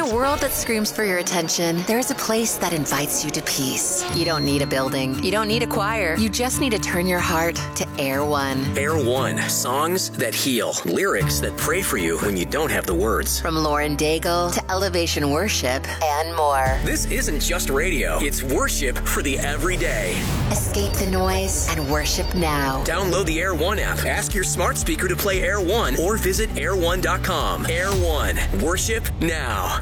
a world that screams for your attention, there's a place that invites you to peace. You don't need a building. You don't need a choir. You just need to turn your heart to Air One. Air One. Songs that heal. Lyrics that pray for you when you don't have the words. From Lauren Daigle to Elevation Worship and more. This isn't just radio. It's worship for the everyday. Escape the noise and worship now. Download the Air One app. Ask your smart speaker to play Air One or visit air1.com. Air One. Worship now.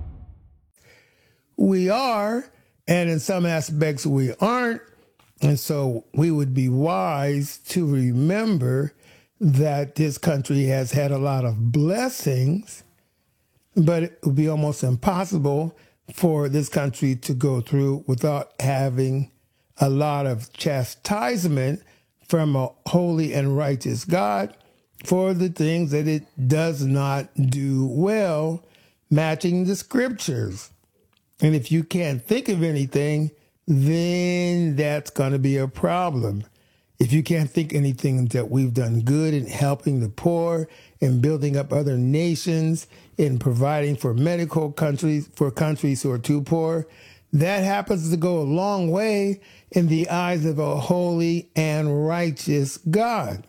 We are, and in some aspects we aren't. And so we would be wise to remember that this country has had a lot of blessings, but it would be almost impossible for this country to go through without having a lot of chastisement from a holy and righteous God for the things that it does not do well, matching the scriptures. And if you can't think of anything, then that's going to be a problem. If you can't think anything that we've done good in helping the poor and building up other nations and providing for medical countries, for countries who are too poor, that happens to go a long way in the eyes of a holy and righteous God.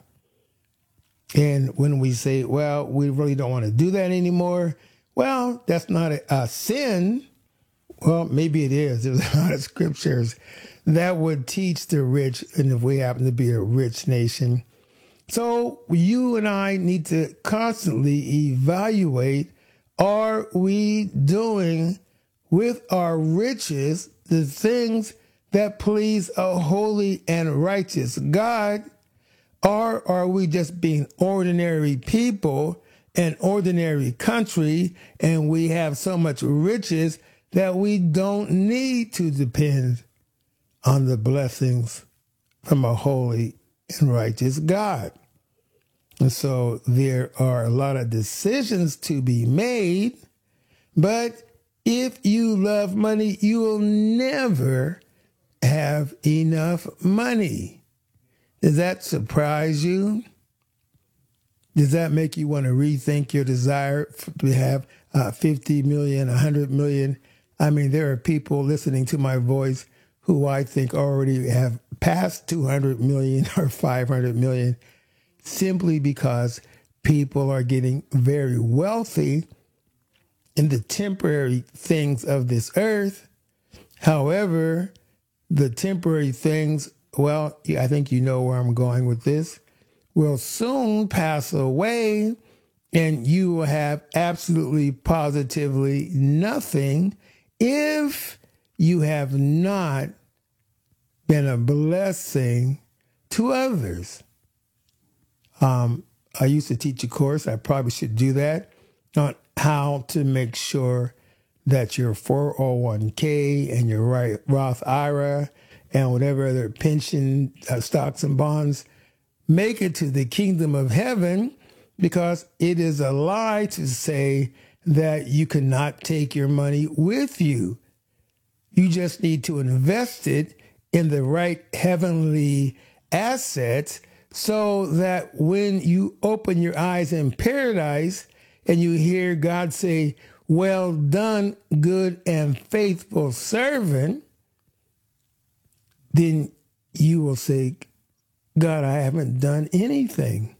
And when we say, well, we really don't want to do that anymore, well, that's not a sin. Well, maybe it is. There's a lot of scriptures that would teach the rich, and if we happen to be a rich nation. So you and I need to constantly evaluate, are we doing with our riches the things that please a holy and righteous God? Or are we just being ordinary people, an ordinary country, and we have so much riches that we don't need to depend on the blessings from a holy and righteous God? And so there are a lot of decisions to be made, but if you love money, you will never have enough money. Does that surprise you? Does that make you want to rethink your desire to have 50 million, 100 million? I mean, there are people listening to my voice who I think already have passed 200 million or 500 million simply because people are getting very wealthy in the temporary things of this earth. However, the temporary things, well, I think you know where I'm going with this, will soon pass away, and you will have absolutely positively nothing if you have not been a blessing to others. I used to teach a course, I probably should do that, on how to make sure that your 401k and your Roth IRA and whatever other pension stocks and bonds make it to the kingdom of heaven, because it is a lie to say that you cannot take your money with you. You just need to invest it in the right heavenly assets so that when you open your eyes in paradise and you hear God say, "Well done, good and faithful servant," then you will say, "God, I haven't done anything."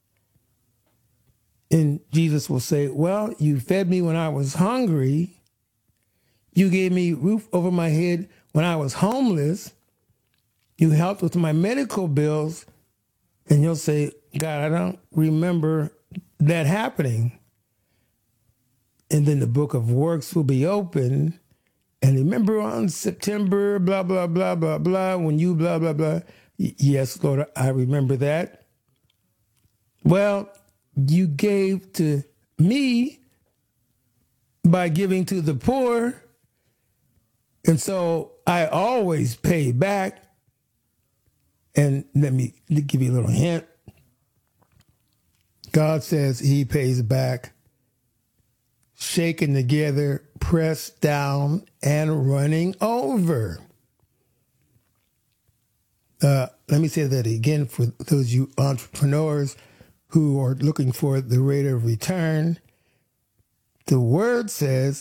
And Jesus will say, "Well, you fed me when I was hungry. You gave me roof over my head when I was homeless. You helped with my medical bills." And you'll say, "God, I don't remember that happening." And then the book of works will be open. And remember on September, blah, blah, blah, blah, blah, when you blah, blah, blah. Yes, Lord, I remember that. Well, you gave to me by giving to the poor. And so I always pay back. And let me give you a little hint. God says he pays back, shaken together, pressed down, and running over. Let me say that again for those of you entrepreneurs who are looking for the rate of return. The word says